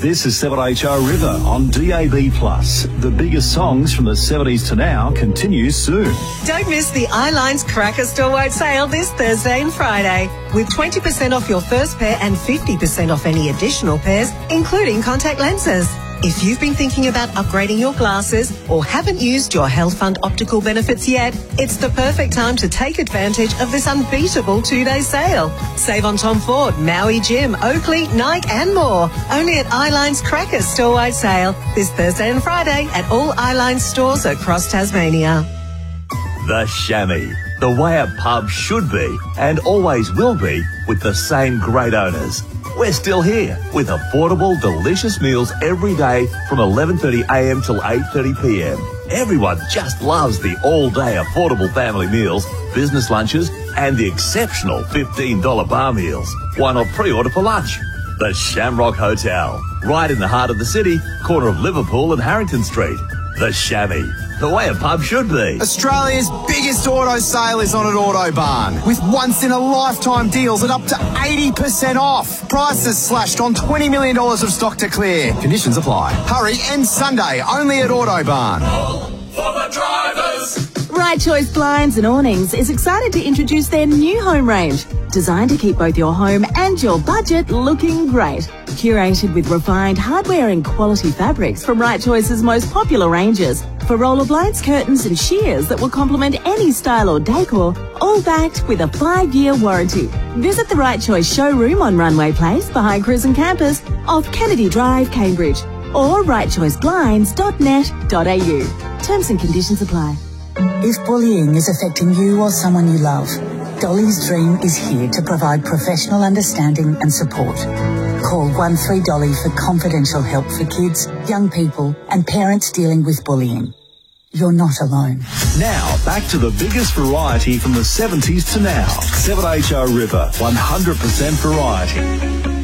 This is 7HR River on DAB+. The biggest songs from the 70s to now continues soon. Don't miss the iLines Cracker Store-wide sale this Thursday and Friday, with 20% off your first pair and 50% off any additional pairs, including contact lenses. If you've been thinking about upgrading your glasses or haven't used your Health Fund optical benefits yet, it's the perfect time to take advantage of this unbeatable 2-day sale. Save on Tom Ford, Maui Jim, Oakley, Nike and more. Only at iLines Crackers store-wide sale this Thursday and Friday at all iLines stores across Tasmania. The Chamois, the way a pub should be and always will be, with the same great owners. We're still here with affordable, delicious meals every day from 11:30am till 8:30pm. Everyone just loves the all-day affordable family meals, business lunches and the exceptional $15 bar meals. Why not pre-order for lunch? The Shamrock Hotel, right in the heart of the city, corner of Liverpool and Harrington Street. The Chamois, the way a pub should be. Australia's biggest auto sale is on at Autobarn, with once-in-a-lifetime deals at up to 80% off. Prices slashed on $20 million of stock to clear. Conditions apply. Hurry, and Sunday only at Autobarn. For the drivers. Right Choice Blinds and Awnings is excited to introduce their new home range, designed to keep both your home and your budget looking great. Curated with refined hardware and quality fabrics from Right Choice's most popular ranges, for roller blinds, curtains and shears that will complement any style or decor, all backed with a 5-year warranty. Visit the Right Choice showroom on Runway Place behind Cruisin' Campus off Kennedy Drive, Cambridge, or rightchoiceblinds.net.au. Terms and conditions apply. If bullying is affecting you or someone you love, Dolly's Dream is here to provide professional understanding and support. Call 13Dolly for confidential help for kids, young people and parents dealing with bullying. You're not alone. Now, back to the biggest variety from the 70s to now. 7HR River, 100% variety.